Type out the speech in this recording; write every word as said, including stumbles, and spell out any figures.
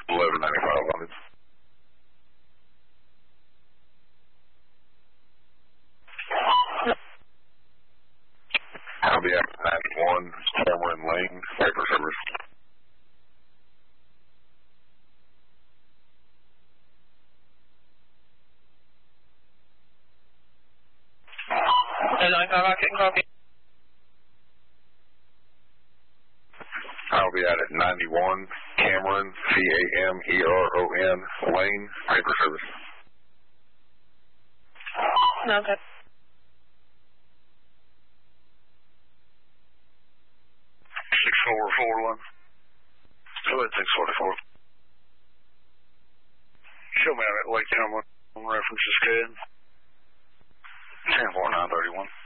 eleven ninety-five London. I'll be at ninety-one Cameron Lane, paper service. nine five, I can copy. I'll be out at ninety-one Cameron, C A M E R O N, Lane, paper service. Okay. six four four one. Go ahead, six forty-four. Show me out at Lake Elm on references, good. ten four nine thirty-one.